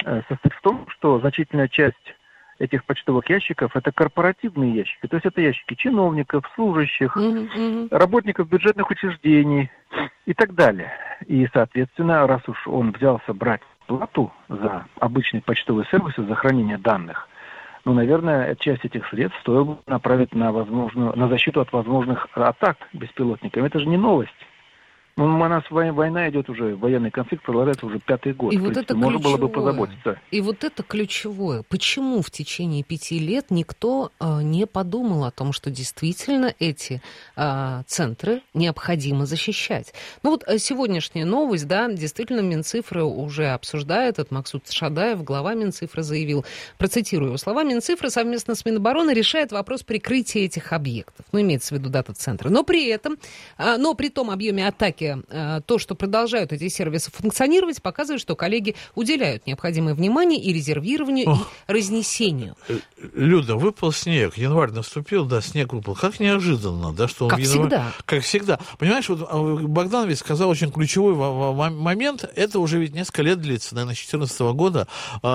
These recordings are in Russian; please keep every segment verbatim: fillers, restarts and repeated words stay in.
э, состоит в том, что значительная часть этих почтовых ящиков – это корпоративные ящики. То есть это ящики чиновников, служащих, Мгм, мгм. работников бюджетных учреждений и так далее. И, соответственно, раз уж он взялся брать плату за обычный почтовый сервис и за хранение данных, ну, наверное, часть этих средств стоило бы направить на, возможную, на защиту от возможных атак беспилотниками. Это же не новость. Ну, у нас война идет уже, военный конфликт продолжается уже пятый год. И То вот есть это можно было бы ключевое. позаботиться. И вот это ключевое. Почему в течение пяти лет никто э, не подумал о том, что действительно эти э, центры необходимо защищать? Ну вот э, сегодняшняя новость, да, действительно Минцифры уже обсуждает, это Максут Шадаев, глава Минцифры, заявил, процитирую его слова, Минцифры совместно с Минобороны решает вопрос прикрытия этих объектов. Ну, имеется в виду дата-центры. Но при этом, э, но при том объеме атаки, то, что продолжают эти сервисы функционировать, показывает, что коллеги уделяют необходимое внимание и резервированию, Ох. и разнесению. Люда, выпал снег, январь наступил, да, снег выпал. Как неожиданно, да, что он Как в январе... всегда. Как всегда. Понимаешь, вот Богдан ведь сказал очень ключевой момент, это уже ведь несколько лет длится, наверное, с две тысячи четырнадцатого года.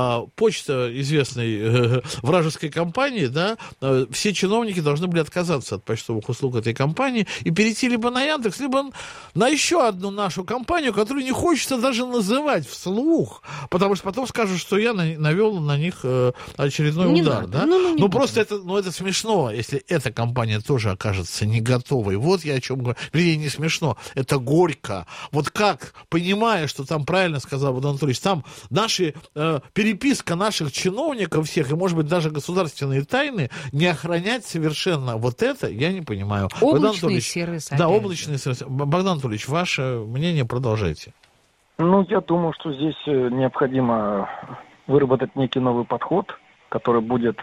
Почта известной вражеской компании, да, все чиновники должны были отказаться от почтовых услуг этой компании и перейти либо на Яндекс, либо на еще одну нашу компанию, которую не хочется даже называть вслух, потому что потом скажут, что я навел на них очередной не удар. Надо. Да? Ну, ну, ну просто это, ну, это смешно, если эта компания тоже окажется не готовой. Вот я о чем говорю. Вернее, не смешно, это горько. Вот как, понимая, что там, правильно сказал Богдан Анатольевич, там наши, э, переписка наших чиновников всех, и, может быть, даже государственные тайны, не охранять совершенно вот это, я не понимаю. Облачный сервис. Да, облачный сервис. Богдан Анатольевич, ваше мнение, продолжайте. Ну, я думаю, что здесь необходимо выработать некий новый подход, который будет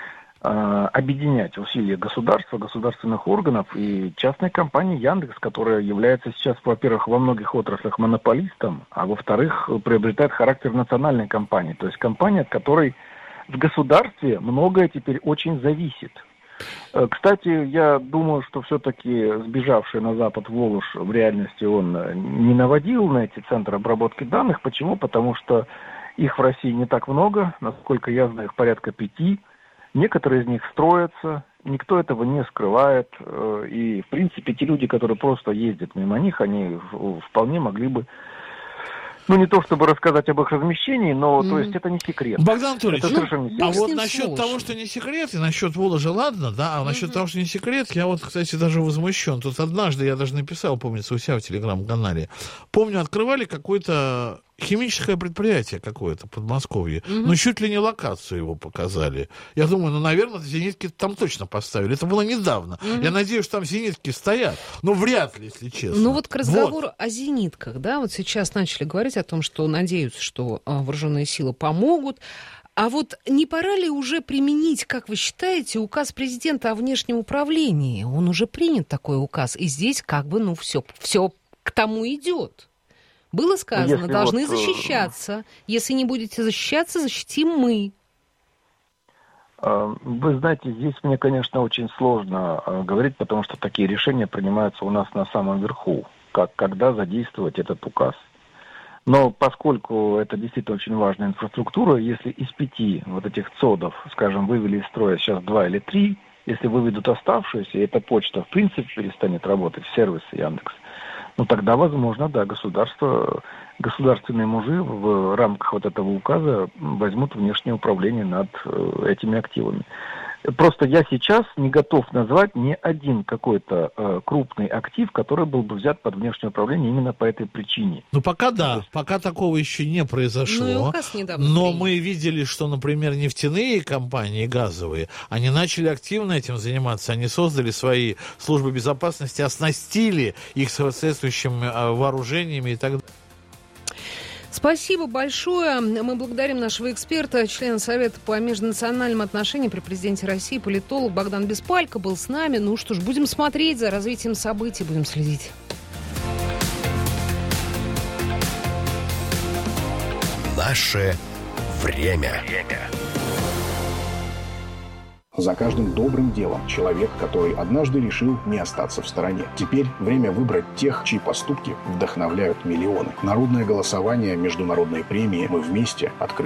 э, объединять усилия государства, государственных органов и частной компании Яндекс, которая является сейчас, во-первых, во многих отраслях монополистом, а во-вторых, приобретает характер национальной компании. То есть компания, от которой в государстве многое теперь очень зависит. Кстати, я думаю, что все-таки сбежавший на Запад Волош в реальности он не наводил на эти центры обработки данных. Почему? Потому что их в России не так много, насколько я знаю, их порядка пяти. Некоторые из них строятся, никто этого не скрывает. И, в принципе, те люди, которые просто ездят мимо них, они вполне могли бы, ну, не то чтобы рассказать об их размещении, но, mm-hmm. то есть, это не секрет. Богдан Анатольевич, это ну, совершенно не секрет. А вот насчет того, что не секрет, и насчет Воложа, ладно, да, а насчет mm-hmm. того, что не секрет, я вот, кстати, даже возмущен. Тут однажды я даже написал, помнится, у себя в телеграм-канале. Помню, открывали какой-то химическое предприятие какое-то в Подмосковье. Mm-hmm. Ну, чуть ли не локацию его показали. Я думаю, ну, наверное, зенитки там точно поставили. Это было недавно. Mm-hmm. Я надеюсь, что там зенитки стоят. Но вряд ли, если честно. Ну, вот к разговору вот. о зенитках, да, вот сейчас начали говорить о том, что надеются, что а, вооруженные силы помогут. А вот не пора ли уже применить, как вы считаете, указ президента о внешнем управлении? Он уже принят, такой указ. И здесь как бы, ну, все, все к тому идет. Было сказано, Если должны вот, защищаться. Если не будете защищаться, защитим мы. Вы знаете, здесь мне, конечно, очень сложно говорить, потому что такие решения принимаются у нас на самом верху, как когда задействовать этот указ. Но поскольку это действительно очень важная инфраструктура, если из пяти вот этих цодов, скажем, вывели из строя сейчас два или три, если выведут оставшиеся, и эта почта в принципе перестанет работать, сервисы Яндекс, ну тогда, возможно, да, государство, государственные мужи в рамках вот этого указа возьмут внешнее управление над этими активами. Просто я сейчас не готов назвать ни один какой-то э, крупный актив, который был бы взят под внешнее управление именно по этой причине. Ну, пока да, есть... пока такого еще не произошло. Ну, и указ недавно но принят. Мы видели, что, например, нефтяные компании газовые, они начали активно этим заниматься, они создали свои службы безопасности, оснастили их соответствующими вооружениями и так далее. Спасибо большое. Мы благодарим нашего эксперта, члена Совета по межнациональным отношениям при президенте России, политолог Богдан Беспалько был с нами. Ну что ж, будем смотреть за развитием событий, будем следить. Наше время. За каждым добрым делом человек, который однажды решил не остаться в стороне. Теперь время выбрать тех, чьи поступки вдохновляют миллионы. Народное голосование, международные премии «Мы вместе» открыты.